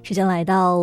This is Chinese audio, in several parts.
时间来到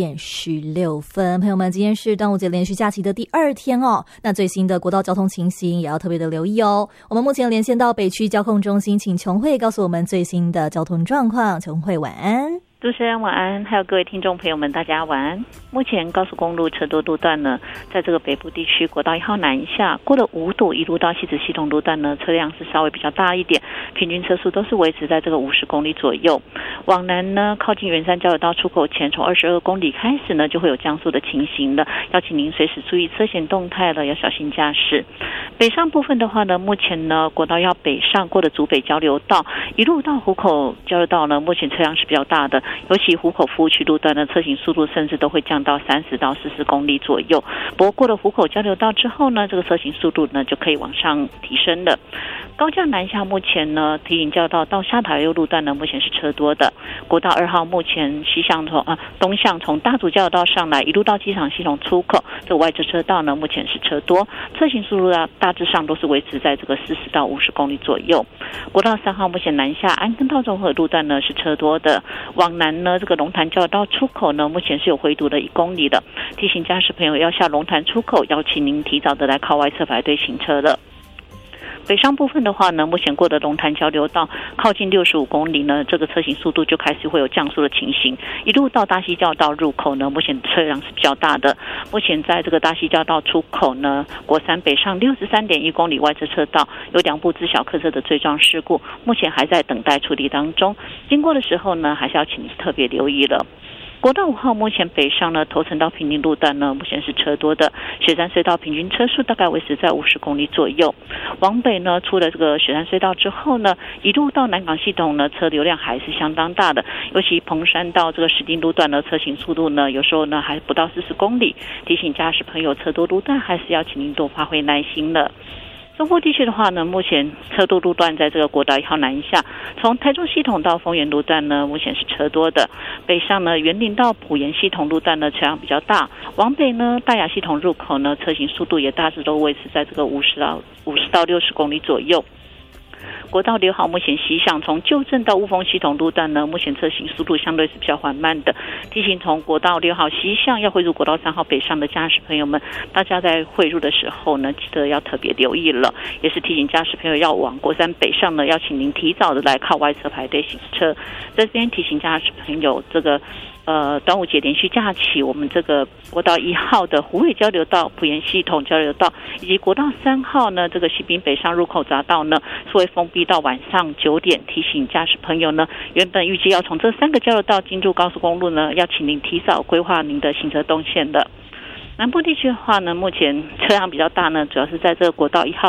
6:16，朋友们，今天是端午节连续假期的第2天哦。那最新的国道交通情形也要特别的留意哦。我们目前连线到北区交控中心，请琼慧告诉我们最新的交通状况。琼慧晚安。 主持人晚安，还有各位听众朋友们，大家晚安。目前高速公路车多路段呢，在这个北部地区国道1号南下过了5堵一路到汐止系统路段呢，车辆是稍微比较大一点，平均车速都是维持在这个50公里左右。往南呢，靠近圆山交流道出口前，从22公里开始呢，就会有降速的情形了，要请您随时注意车前动态了，要小心驾驶。北上部分的话呢，目前呢，国道要北上过的竹北交流道一路到湖口交流道呢，目前车辆是比较大的。尤其湖口服务区路段的车行速度甚至都会降到30到40公里左右。不过过了湖口交流道之后呢，这个车行速度呢就可以往上提升了。高架南下目前呢，提醒交流道到下塔悠路段呢，目前是车多的。国道2号目前西向东向从大竹交流道上来，一路到机场系统出口，这个外侧车道呢目前是车多，车行速度大致上都是维持在这个40到50公里左右。国道3号目前南下安坑到中和路段呢是车多的，往南呢这个龙潭交流道出口呢目前是有回堵的1公里的，提醒驾驶朋友要下龙潭出口，邀请您提早的来靠外侧排队行车了。北上部分的话呢，目前过的龙潭交流道靠近65公里呢，这个车行速度就开始会有降速的情形。一路到大溪交道入口呢，目前车辆是比较大的。目前在这个大溪交道出口呢，国三北上63.1公里外侧车道有2部自小客车的追撞事故，目前还在等待处理当中。经过的时候呢，还是要请你特别留意了。国道5号目前北上呢，头城到平林路段呢，目前是车多的，雪山隧道平均车速大概维持在50公里左右。往北呢，出了这个雪山隧道之后呢，一路到南港系统呢，车流量还是相当大的，尤其彭山到这个石碇路段的车行速度呢，有时候呢还不到40公里，提醒驾驶朋友车多路段还是要请您多发挥耐心了。中部地区的话呢，目前车多路段在这个国道1号南下，从台中系统到丰原路段呢，目前是车多的。北上呢，园林到埔盐系统路段呢，车辆比较大。往北呢，大雅系统入口呢，车行速度也大致都维持在这个50到60公里左右。国道6号目前西向从旧镇到雾峰系统路段呢，目前车行速度相对是比较缓慢的，提醒从国道6号西向要汇入国道3号北上的驾驶朋友们，大家在汇入的时候呢，记得要特别留意了，也是提醒驾驶朋友要往国3北上呢，要请您提早的来靠外侧排队行车。在这边提醒驾驶朋友，这个端午节连续假期，我们这个国道1号的虎尾交流道、埔盐系统交流道以及国道3号呢，这个西滨北上入口匝道呢，是会封闭到晚上9点。提醒驾驶朋友呢，原本预计要从这3个交流道进入高速公路呢，要请您提早规划您的行车动线的。南部地区的话呢，目前车辆比较大呢，主要是在这个国道1号